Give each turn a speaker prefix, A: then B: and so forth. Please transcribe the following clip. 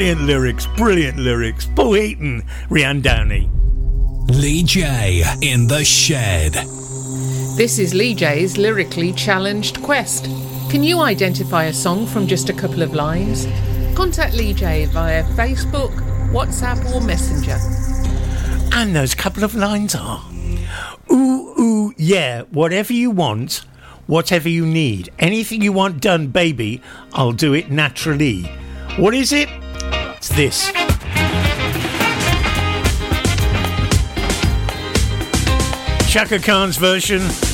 A: Brilliant lyrics. Paul Heaton, Rianne Downey.
B: Lee J in the Shed.
C: This is Lee J's lyrically challenged quest. Can you identify a song from just a couple of lines? Contact Lee J via Facebook, WhatsApp or Messenger.
A: And those couple of lines are: ooh, ooh, yeah, whatever you want, whatever you need, anything you want done, baby, I'll do it naturally. What is it? It's this. Chaka Khan's version.